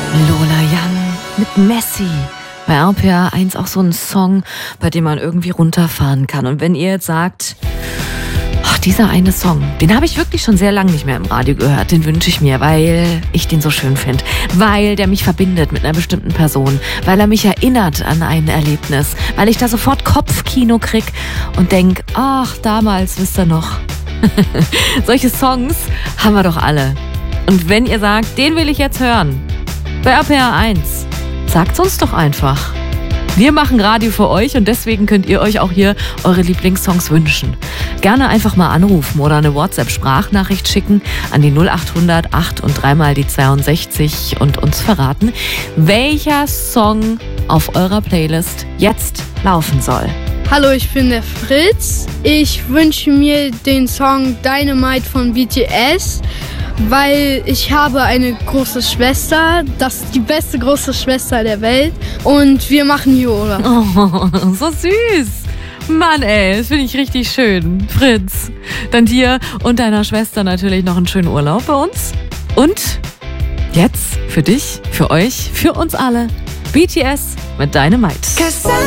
Lola Young mit Messi. Bei RPR 1 auch so ein Song, bei dem man irgendwie runterfahren kann. Und wenn ihr jetzt sagt, ach, dieser eine Song, den habe ich wirklich schon sehr lange nicht mehr im Radio gehört, den wünsche ich mir, weil ich den so schön finde. Weil der mich verbindet mit einer bestimmten Person. Weil er mich erinnert an ein Erlebnis. Weil ich da sofort Kopfkino krieg und denk, ach, damals, wisst ihr noch. Solche Songs haben wir doch alle. Und wenn ihr sagt, den will ich jetzt hören, bei RPR 1, sagt's uns doch einfach. Wir machen Radio für euch und deswegen könnt ihr euch auch hier eure Lieblingssongs wünschen. Gerne einfach mal anrufen oder eine WhatsApp-Sprachnachricht schicken an die 0800 8 und 3 mal die 62 und uns verraten, welcher Song auf eurer Playlist jetzt laufen soll. Hallo, ich bin der Fritz. Ich wünsche mir den Song Dynamite von BTS, weil ich habe eine große Schwester. Das ist die beste große Schwester der Welt. Und wir machen hier Urlaub. Oh, so süß. Mann, ey, das finde ich richtig schön. Fritz, dann dir und deiner Schwester natürlich noch einen schönen Urlaub bei uns. Und jetzt für dich, für euch, für uns alle, BTS mit Dynamite.